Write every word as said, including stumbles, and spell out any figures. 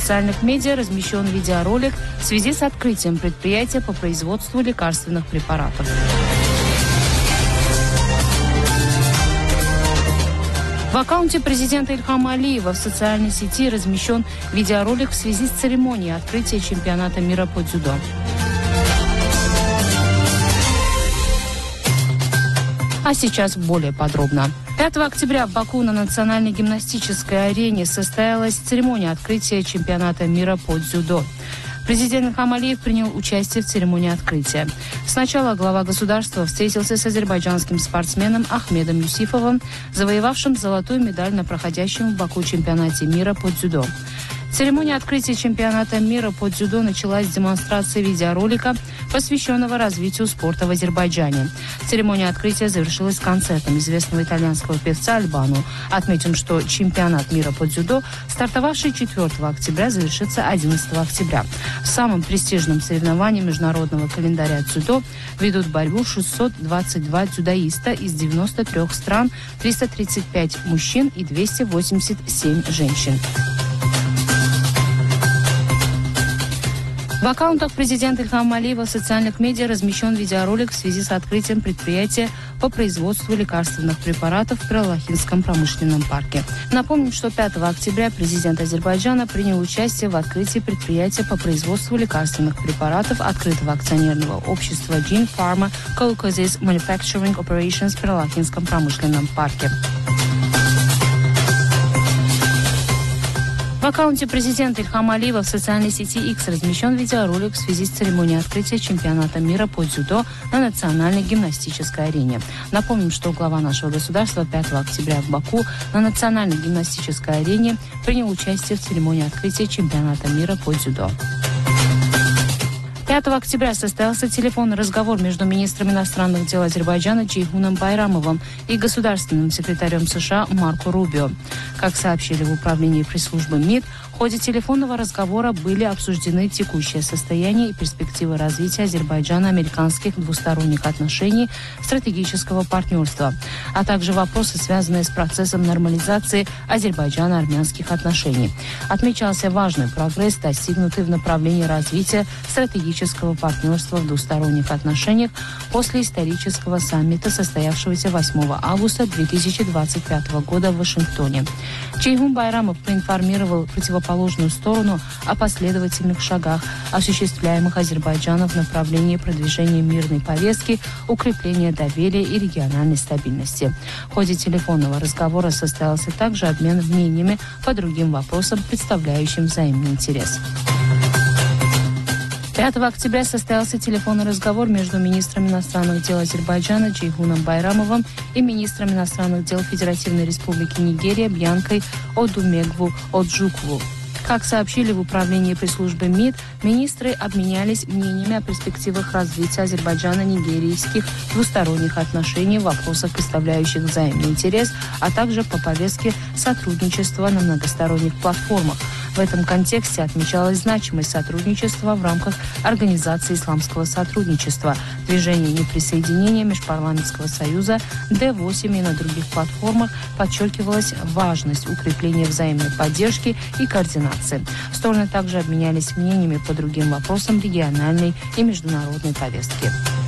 социальных медиа размещен видеоролик в связи с открытием предприятия по производству лекарственных препаратов. В аккаунте президента Ильхама Алиева в социальной сети размещен видеоролик в связи с церемонией открытия чемпионата мира по дзюдо. А сейчас более подробно. пятого октября в Баку на национальной гимнастической арене состоялась церемония открытия чемпионата мира по дзюдо. Президент Ильхам Алиев принял участие в церемонии открытия. Сначала глава государства встретился с азербайджанским спортсменом Ахмедом Юсифовым, завоевавшим золотую медаль на проходящем в Баку чемпионате мира по дзюдо. Церемония открытия чемпионата мира по дзюдо началась с демонстрации видеоролика, посвященного развитию спорта в Азербайджане. Церемония открытия завершилась концертом известного итальянского певца Альбано. Отметим, что чемпионат мира по дзюдо, стартовавший четвёртого октября, завершится одиннадцатого октября. В самом престижном соревновании международного календаря дзюдо ведут борьбу шестьсот двадцать два дзюдоиста из девяноста трёх стран, триста тридцать пять мужчин и двести восемьдесят семь женщин. В аккаунтах президента Ильхама Алиева в социальных медиа размещен видеоролик в связи с открытием предприятия по производству лекарственных препаратов в Пиралахинском промышленном парке. Напомним, что пятого октября президент Азербайджана принял участие в открытии предприятия по производству лекарственных препаратов открытого акционерного общества Gene Pharma Caucasus Manufacturing Operations в Пиралахинском промышленном парке. В аккаунте президента Ильхама Алиева в социальной сети X размещен видеоролик в связи с церемонией открытия чемпионата мира по дзюдо на национальной гимнастической арене. Напомним, что глава нашего государства пятого октября в Баку на национальной гимнастической арене принял участие в церемонии открытия чемпионата мира по дзюдо. пятого октября состоялся телефонный разговор между министром иностранных дел Азербайджана Джейхуном Байрамовым и государственным секретарем США Марко Рубио. Как сообщили в управлении пресс-службы МИД, в ходе телефонного разговора были обсуждены текущее состояние и перспективы развития Азербайджана-американских двусторонних отношений, стратегического партнерства, а также вопросы, связанные с процессом нормализации азербайджано-армянских отношений. Отмечался важный прогресс, достигнутый в направлении развития стратегического партнерства в двусторонних отношениях после исторического саммита, состоявшегося восьмого августа две тысячи двадцать пятого года в Вашингтоне. Джейхун Байрамов проинформировал противоположную сторону о последовательных шагах, осуществляемых Азербайджаном в направлении продвижения мирной повестки, укрепления доверия и региональной стабильности. В ходе телефонного разговора состоялся также обмен мнениями по другим вопросам, представляющим взаимный интерес. пятого октября состоялся телефонный разговор между министром иностранных дел Азербайджана Джейхуном Байрамовым и министром иностранных дел Федеративной Республики Нигерия Бьянкой Одумегву Оджукву. Как сообщили в управлении пресс-службы МИД, министры обменялись мнениями о перспективах развития Азербайджана-нигерийских двусторонних отношений в вопросах, представляющих взаимный интерес, а также по повестке сотрудничества на многосторонних платформах. В этом контексте отмечалась значимость сотрудничества в рамках Организации исламского сотрудничества, Движения неприсоединения Межпарламентского союза Д восемь и на других платформах подчеркивалась важность укрепления взаимной поддержки и координации. Стороны также обменялись мнениями по другим вопросам региональной и международной повестки.